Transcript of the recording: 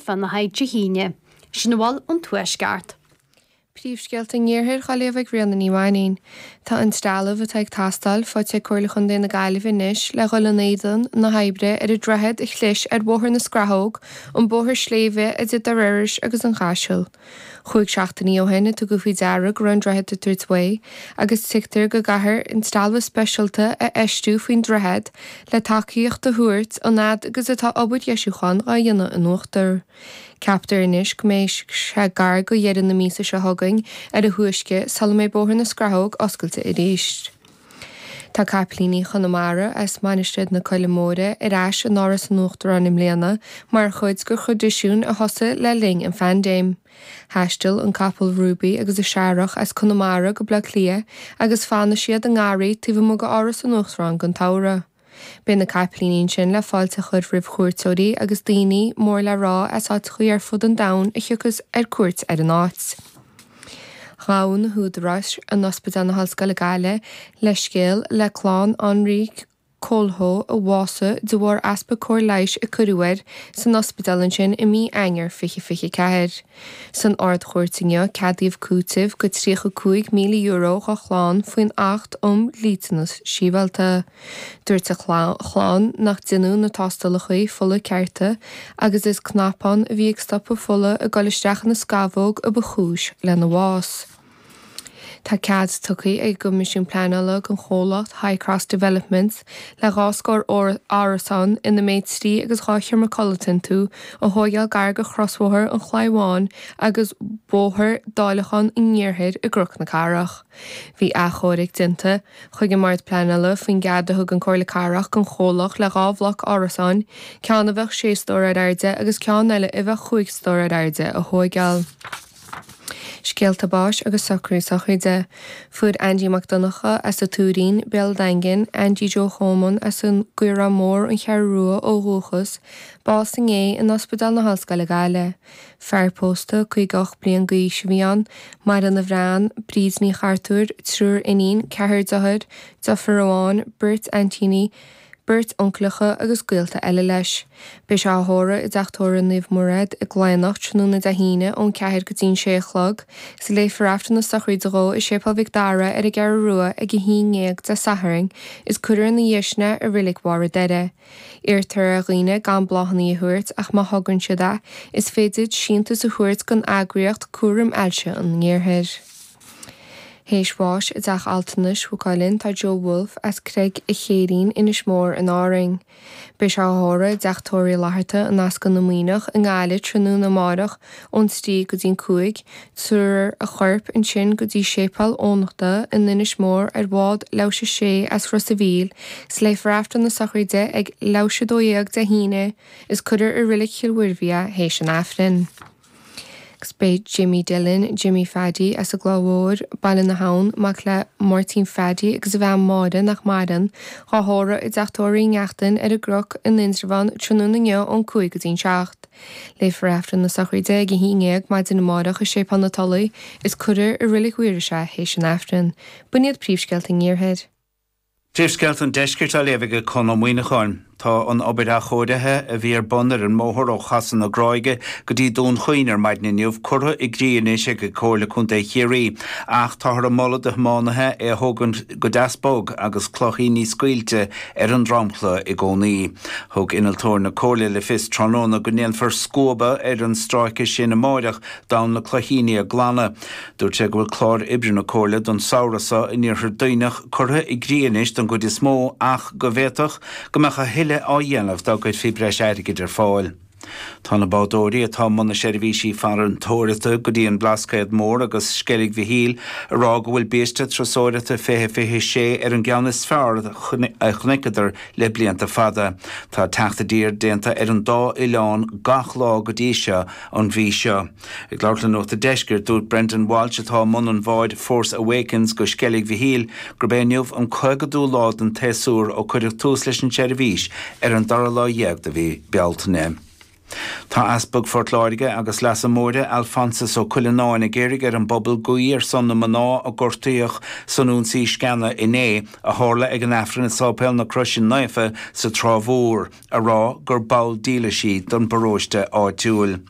fan na haid híine. Sin bhil an tuaisceart. Príomhsceilt an gghearthir chaléomh rian na níhainin. Tá an stálamh atá ag tastal fáte cuirlachan dé na gaiileh inis le goil an éidan na haibre ar a drehead I chlis ar bóthir na scrathóg an bóthir sléimhe a dit ar iris agus an gáisiil. Chúig seachtaí ó hinne tu go bhí deara go an drehead a tuairtwa agus tuictar go gahar an stálamh speisialta a eistú faoin drehead le takeíocht a thuairt an nád agus atá obaid jeisiúchan a dhéanana an uachtar. Captar inis go mééis se gar go dhéan na mísa se thugain ar a thuisce sal mé bóthir na scrathóg oscailte I ríist. Tá caplíní Chonamara as manistead na Coilemóra ar ais an áras an uachtar an imléana mar chuid gur chudisiún a hosa le ling an fandéim. Heistil an capal Ruby agus a searach as Conamara go bla lia agus fanna siad an gáirí tí bh mu go áras an uachtar an taura. Bé na caplínín sin le fáilte chud rih chuirtóirí agus daoine mór le rá as áit chuí ar fud an dain a chuchas ar cuairt ar an áit. Rán húdrás an ospidal na hallscoile gaile le scéal le chlán Henrique Colho a bhása de bhór aspa cóir leiis a curuir san ospidalin sin I mí anger fiche ceir. San ard chuirtinge cadíomh cútih go 35 milliún go chláán faoin 8 lítanas síbhalta. Dúirt a chláán nach duine na tástalach fola ceirta agus is cnápan a bhí ag stoppa fola a goilisteach na scabhóg a bechúis le na bhás. Tá cead tucaí ag go misisiún pleanala an cholacht High Cross Developments le ráscóir árasan in na méid tí agus cháithir McCulloton tú a thógeal gar go chrosmhóthir an chláimháin agus bóthir dáilechan I nníorthaid I gcruch na carach. Bhí achóirigh dinta chuig an mart pleanala faoin gada thug an cóirla carach an cholach le rábhlach árasan ceann a bheith 6 stóra airde agus ceann eile I bheith 5 stóra airde a thógeal. Scéalta báis agus sacrú chuide fud Andy McDonacha as a túrín Bill Dangin, Andy Joe Homan as an Guira mór an chearrua ó Rúchas, básing in ospidal na hallscoile gaile. Fearpósta chuig 8 bliain go ismhíán, mar an na bhrean príosní chartúr trúr inín cethir dothir, Dofferáin, Bert Antini, Bert onclacha agus gaolta eile leis. Bé se áthóra I deachtóra Niamh Murad I gláinnacht trúna de híine ón ceithir go dtín séchlog, sa le forafta na sachraí doró I sépal Vicdara ar a gar rua ag híngéag de saharing is cuireann na dhéisne a rilig war deire. Irtar a riine gan blachannaí a thuirt ach má thugann siada is féidir síntas a thuirt gon agriocht cuaram ailse an nníorthair. Héis bháis I dach altanis bhuacáilinn tá Joe Wolf as Craig I chéirín inis mór an áring. Bé se áthóra deachtóirí láthirta an ascan na muoinech an gáile trónú na márach ón stí go dtín cuaig, suair a chorp an sin go dtí sépal ónachta in inis mór ar bhád leise sé as Rossaville, sléifreafta na sachraide ag leise dóíag de híine is cuidir a rilig chiilhuirmhia héis an afrin. Spéid Jimmy Dillon, Jimmy Faddy as a glóhór ballin na haun mac le Martin Faddy agus bheith máda nach madan cháthóra I deachtóirí ngeachtain ar a groch in Innsrvan trónú na neo ón 5 go dtín 7. Le forafta na sachraide go híngéag maid in na mádach a sépal na talaí is cuidir a rilig huiire se héis an afrin. Buníad príomhsceilt an nníorthaid. Príomhsceilt an deiscirt a léimhige chun am muoineáin. Tá an obair a chóirithe a bhí ar bonar an móthir ó chasan na gráige go dtí dún chuoinar maid na nniuh curtha I gríonis go cóirla chunta chiaí ach táthar an molla de thmánathe thugann go deasbóg agus clochaí ní scuilte ar an dramchla I gcónaí. Thug inaltóir na cóirla le fis tróna go néanfar scóba ar an stráice sin na máireach dá na clochaíní a glána. Dúirt go bhfuil clár ibre na cóirla don saorasa in níorthar daoineach curtha I gríonis don go is mó ach go bhéadach go mecha hiile á dhéanamh dá goid fi breis airgid ar fáil. Tá na bádóirí atá mna seirbhísí far an tóirita go dtí an blascaid mór agus sceigh bhíhíl a rá go bhfuil béiste trasóirita fé sé ar an gceannas fearr a chnicadar le blianta fada. Tá teachta dír déanta ar an dá Ileán gach lá go díise an bhí seo. I gláirla nóta deisgur dúirt Brendan Walsh atá mna an bháid Force Awakens go sceigh bhíhíl gur béniuh an chuigeadú lád an teasúr ó chuidir tús leis an seirbhís ar an dara lá dhéag de bhí bealtaine. Tá asbog fortláirige agus leas móide Alphonsus ó Cuileáin a géirigh ar an bobbal guí ar son na maná a gortaíoch sanúnsaí scanna iné a tharla ag an afran na sápéil na cruisin naife sa trámhór a rá gur bail díla siad don baróiste áitiúil.